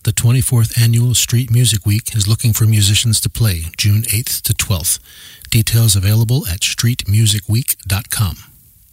The 24th Annual Street Music Week is looking for musicians to play June 8th to 12th. Details available at streetmusicweek.com.